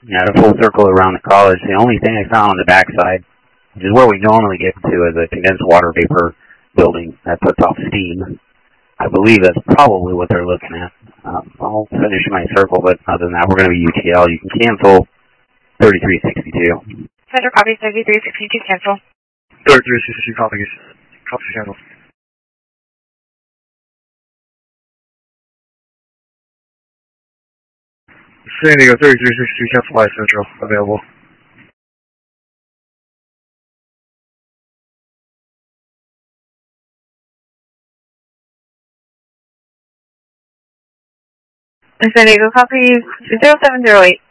Yeah, the full circle around the college. The only thing I found on the backside, which is where we normally get to, is a condensed water vapor building that puts off steam. I believe that's probably what they're looking at. I'll finish my circle, but other than that, we're going to be UTL. You can cancel 3362. Center copy 3362, cancel. 3362 copies. Copy, cancel. San Diego 3362, cancel flight central, available. San Diego copy 0708.